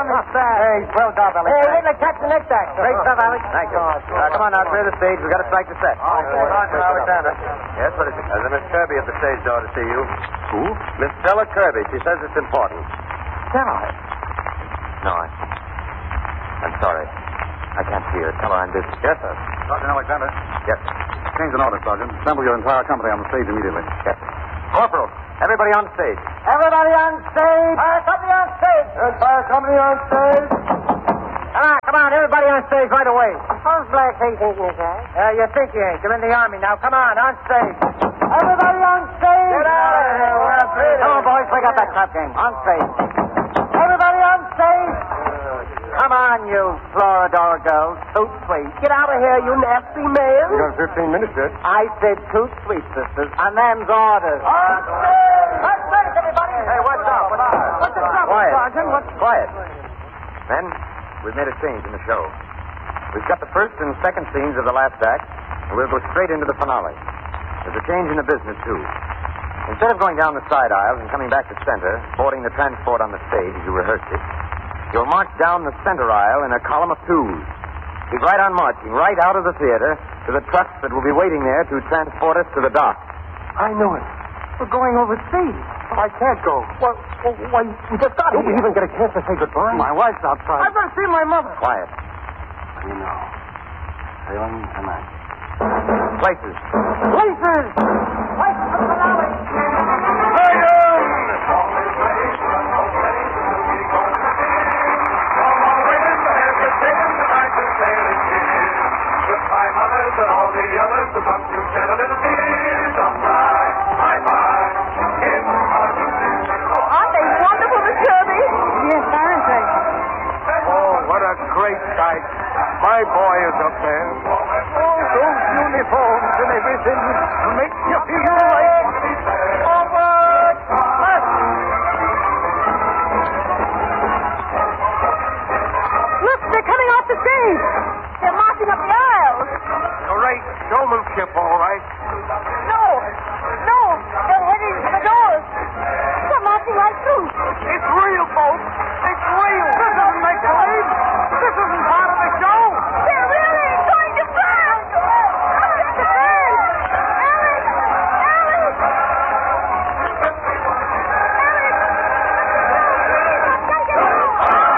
Hey, well done, Alex. Hey, wait till I catch the next act. Great stuff, Alex. Thank you. Come on now, clear the stage. We've got to strike the set. Alexander. Yes, what is it? There's a Miss Kirby at the stage door to see you. Who? Miss Stella Kirby. She says it's important. Stella. No, I'm sorry. I can't see her. Tell her I'm busy. Yes, sir. Sergeant Alexander. Yes. Change an order, Sergeant. Assemble your entire company on the stage immediately. Yes. Corporal, everybody on stage. Everybody on stage. Company on stage. Entire company on stage. Come on, everybody on stage right away. How's Blackface ain't in his ass? You think he ain't. You're in the Army now. Come on stage. Everybody on stage. Get out of here. We're afraid. Come on, boys. Break up that crap game. On stage. Everybody on stage. Come on, you Floridor girls. Toot sweet. Get out of here, you nasty man. You got 15 minutes yet. I said toot sweet, sisters. And them's orders. On stage. On stage, everybody. Hey, what's up? What's the trouble, Quiet. Sergeant? Quiet. Men, we've made a change in the show. We've got the first and second scenes of the last act, and we'll go straight into the finale. There's a change in the business, too. Instead of going down the side aisles and coming back to center, boarding the transport on the stage as you rehearsed it, you'll march down the center aisle in a column of twos. Keep right on marching, right out of the theater to the trucks that will be waiting there to transport us to the dock. I know it. We're going overseas. I can't go. Why, we just got Don't here. you even get a chance to say goodbye? My wife's outside. I've got to see my mother. Quiet. You know. Sailing tonight. Places. Places! Places!